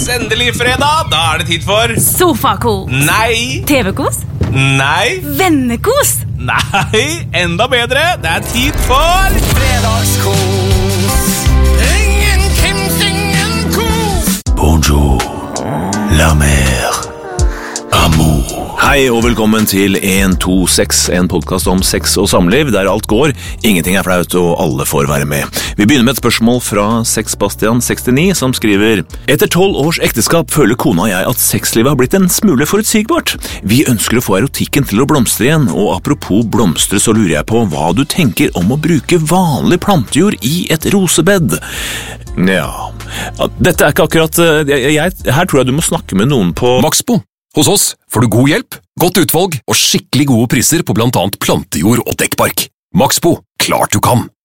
endelig fredag. Da det tid for Sofakos. Nei. TV-kos. Nei. Vennekos. Nei, enda bedre. Det tid for Fredagskos. Ingen Kims, ingen kos. Bonjour, la mer, amour. Hei og velkommen til 126, en podcast om sex og samliv, der alt går, ingenting flaut og alle får være med. Vi begynner med et spørsmål fra Sexbastian 69, som skriver: Etter 12 års ekteskap føler kona og jeg at sexlivet har blitt en smule forutsigbart. Vi ønsker å få erotikken til å blomstre igjen, og apropos blomstre så lurer jeg på hva du tenker om å bruke vanlig plantejord i et rosebed. Ja, dette ikke akkurat... her tror jeg du må snakke med noen på... Maxbo. Hos oss får du god hjelp, godt utvalg og skikkelig gode priser på blant annet plantejord og dekkbark. Maxbo, klart du kan!